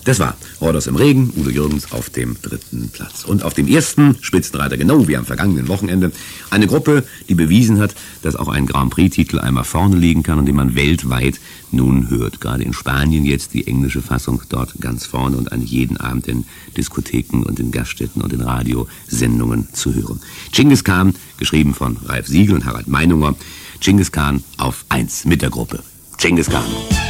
Das war Rodos im Regen, Udo Jürgens auf dem 3. Platz. Und auf dem 1. Spitzenreiter, genau wie am vergangenen Wochenende, eine Gruppe, die bewiesen hat, dass auch ein Grand Prix-Titel einmal vorne liegen kann und den man weltweit nun hört. Gerade in Spanien jetzt die englische Fassung dort ganz vorne und an jeden Abend in Diskotheken und in Gaststätten und in Radiosendungen zu hören. Genghis Khan, geschrieben von Ralf Siegel und Harald Meinunger. Genghis Khan auf 1 mit der Gruppe. Genghis Khan.